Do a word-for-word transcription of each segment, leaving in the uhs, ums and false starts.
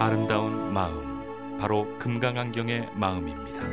아름다운 마음, 바로 금강안경의 마음입니다.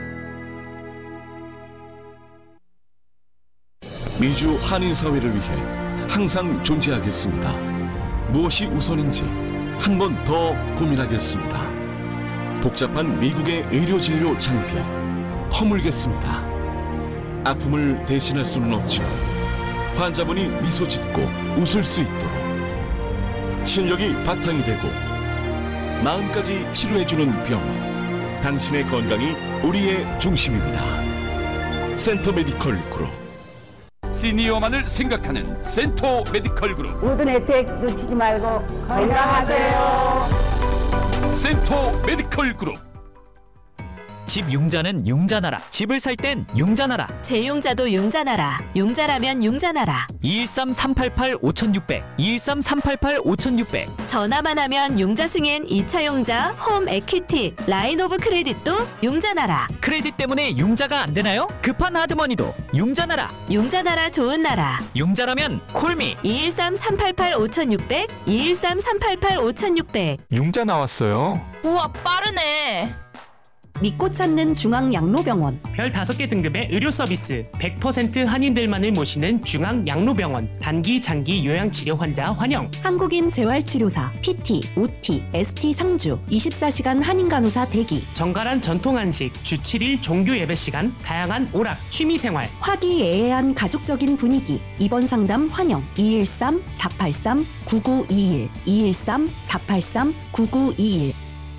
미주 한인사회를 위해 항상 존재하겠습니다. 무엇이 우선인지 한 번 더 고민하겠습니다. 복잡한 미국의 의료진료 장비 허물겠습니다. 아픔을 대신할 수는 없지만 환자분이 미소 짓고 웃을 수 있도록 실력이 바탕이 되고 마음까지 치료해주는 병원, 당신의 건강이 우리의 중심입니다. 센터 메디컬 그룹. 시니어만을 생각하는 센터 메디컬 그룹. 모든 혜택 놓치지 말고 건강하세요. 센터 메디컬 그룹. 집 융자는 융자나라. 집을 살 땐 융자나라. 재융자도 융자나라. 융자라면 융자나라. 이일삼 삼팔팔 오육공공 이일삼 삼팔팔 오육공공. 전화만 하면 융자승인 이 차 융자, 홈 에퀴티, 라인 오브 크레딧도 융자나라. 크레딧 때문에 융자가 안 되나요? 급한 하드머니도 융자나라. 융자나라 좋은 나라. 융자라면 콜미. 이일삼 삼팔팔 오육공공 이일삼 삼팔팔 오육공공. 융자 나왔어요. 우와 빠르네. 믿고 찾는 중앙양로병원. 별 다섯 개 등급의 의료 서비스, 백 퍼센트 한인들만을 모시는 중앙양로병원. 단기, 장기 요양치료 환자 환영. 한국인 재활치료사, 피티, 오티, 에스티 상주, 이십사 시간 한인간호사 대기. 정갈한 전통한식, 주 칠 일 종교 예배 시간, 다양한 오락, 취미생활. 화기애애한 가족적인 분위기. 입원 상담 환영. 이일삼 사팔삼 구구이일 이일삼 사팔삼 구구이일.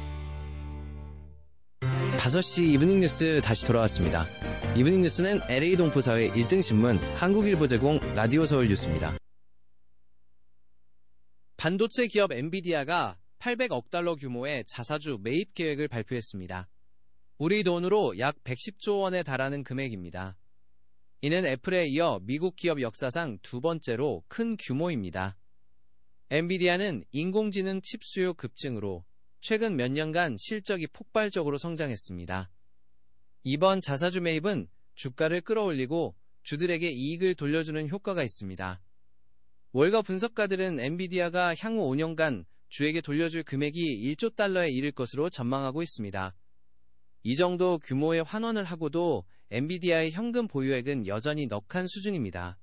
다섯 시 이브닝 뉴스 다시 돌아왔습니다. 이브닝 뉴스는 엘에이 동포사회 일 등 신문 한국일보 제공 라디오 서울 뉴스입니다. 반도체 기업 엔비디아가 팔백억 달러 규모의 자사주 매입 계획을 발표했습니다. 우리 돈으로 약 백십조 원에 달하는 금액입니다. 이는 애플에 이어 미국 기업 역사상 두 번째로 큰 규모입니다. 엔비디아는 인공지능 칩 수요 급증으로 최근 몇 년간 실적이 폭발적으로 성장했습니다. 이번 자사주 매입은 주가를 끌어올리고 주들에게 이익을 돌려주는 효과가 있습니다. 월가 분석가들은 엔비디아가 향후 오 년간 주에게 돌려줄 금액이 일조 달러에 이를 것으로 전망하고 있습니다. 이 정도 규모의 환원을 하고도 엔비디아의 현금 보유액은 여전히 넉한 수준입니다.